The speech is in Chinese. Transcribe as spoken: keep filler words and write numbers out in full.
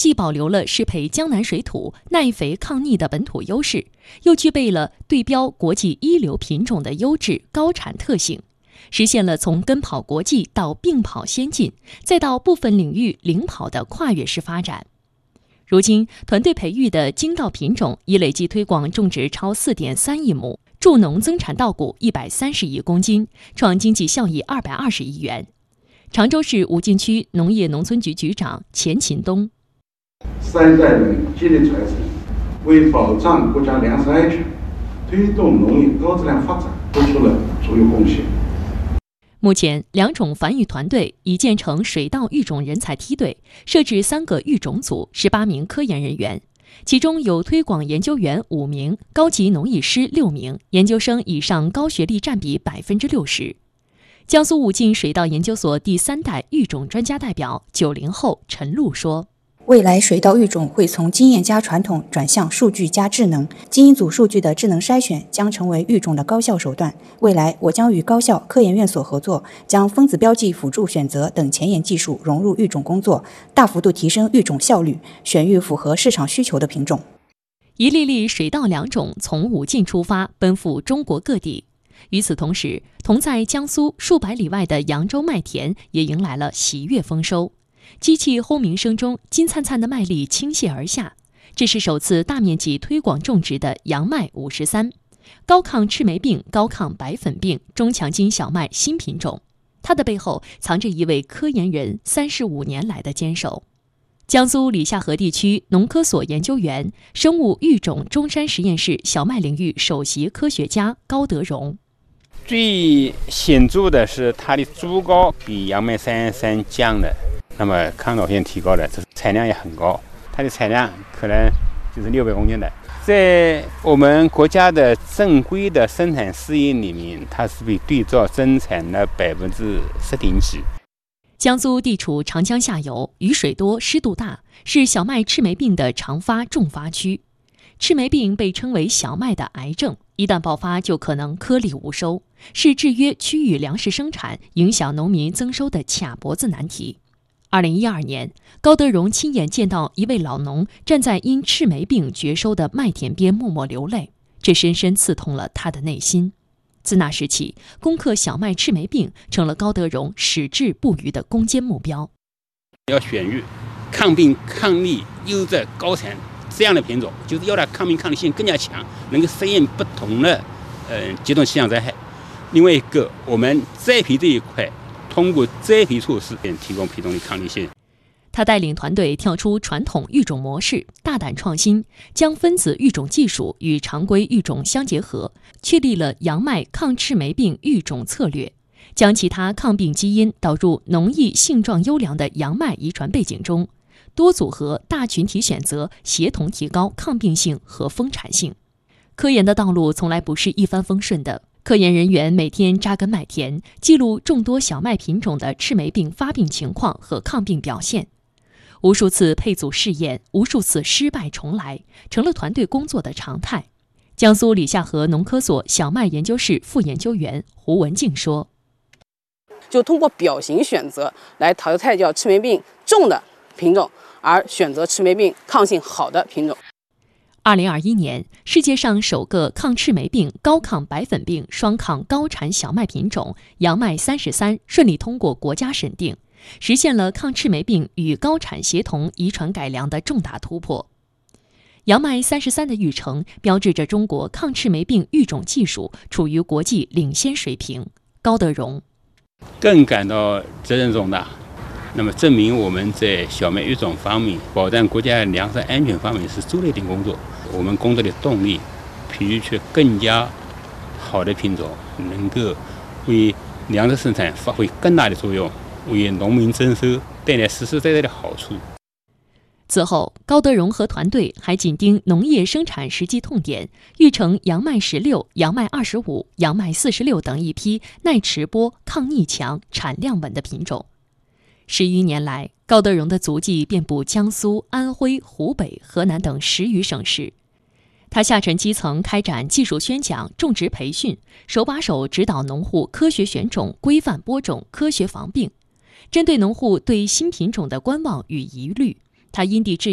既保留了适配江南水土、耐肥抗逆的本土优势，又具备了对标国际一流品种的优质高产特性，实现了从跟跑国际到并跑先进，再到部分领域领跑的跨越式发展。如今，团队培育的精稻品种已累计推广种植超 四点三亿亩，助农增产稻谷一百三十亿公斤，创经济效益二百二十亿元。常州市武进区农业农村局局长钱勤东： 三代人接力传承，为保障国家粮食安全、推动农业高质量发展做出了卓越贡献。 目前，两种繁育团队已建成水稻育种人才梯队，设置三个育种组，十八名科研人员，其中有推广研究员五名，高级农艺师六名，研究生以上高学历占比百分之六十。江苏武进水稻研究所第三代育种专家代表九零后陈露说： 未来水稻育种会从经验加传统转向数据加智能，基因组数据的智能筛选将成为育种的高效手段。未来，我将与高校、科研院所合作，将分子标记辅助选择等前沿技术融入育种工作，大幅度提升育种效率，选育符合市场需求的品种。 一粒粒水稻良种从武进出发，奔赴中国各地。与此同时，同在江苏数百里外的扬州麦田也迎来了喜悦丰收。机器轰鸣声中，金灿灿的麦粒倾泻而下。这是首次大面积推广种植的洋麦五十三，高抗赤霉病、高抗白粉病、中强筋小麦新品种。它的背后藏着一位科研人三十五年来的坚守。江苏理夏河地区农科所研究员、生物育种中山实验室小麦领域首席科学家高德荣。 最显著的是它的株高比洋麦三十三降了，那么抗导性提高了，这产量也很高，它的产量可能就是六百公斤的。在我们国家的正规的生产事业里面，它是被对照增产了百分之十点几。 江苏地处长江下游，雨水多，湿度大，是小麦赤霉病的常发重发区。赤霉病被称为小麦的癌症，一旦爆发就可能颗粒无收，是制约区域粮食生产、影响农民增收的卡脖子难题。二零一二年，高德荣亲眼见到一位老农站在因赤霉病绝收的麦田边默默流泪，这深深刺痛了他的内心。自那时起，攻克小麦赤霉病成了高德荣矢志不渝的攻坚目标。 要选育抗病抗逆优质高产这样的品种，就是要它抗病抗逆性更加强，能够适应不同的呃极端气象灾害。另外一个，我们栽培这一块，通过栽培措施提供品种的抗逆性。 他带领团队跳出传统育种模式，大胆创新，将分子育种技术与常规育种相结合，确立了洋麦抗赤霉病育种策略，将其他抗病基因导入农艺性状优良的洋麦遗传背景中，多组合、大群体选择，协同提高抗病性和丰产性。科研的道路从来不是一帆风顺的，科研人员每天扎根麦田，记录众多小麦品种的赤霉病发病情况和抗病表现。无数次配组试验，无数次失败重来，成了团队工作的常态。江苏理夏河农科所小麦研究室副研究员胡文静说： 就通过表型选择来淘汰掉赤霉病重的品种，而选择赤霉病抗性好的品种。 二零二一年，世界上首个抗赤霉病、高抗白粉病、双抗高产小麦品种洋麦三十三顺利通过国家审定，实现了抗赤霉病与高产协同遗传改良的重大突破。洋麦三十三的育成，标志着中国抗赤霉病育种技术处于国际领先水平。高德荣更感到责任重大，那么证明我们在小麦育种方面，保障国家粮食安全方面是做了一点工作。我们工作的动力，培育出更加好的品种，能够为粮食生产发挥更大的作用，为农民增收带来实实在在的好处。 此后，高德荣和团队还紧盯农业生产实际痛点，育成洋麦十六、洋麦二十五、洋麦四十六等一批耐迟播、抗逆强、产量稳的品种。十余年来，高德荣的足迹遍布江苏、安徽、湖北、河南等十余省市。他下沉基层，开展技术宣讲、种植培训，手把手指导农户科学选种、规范播种、科学防病。针对农户对新品种的观望与疑虑，他因地制宜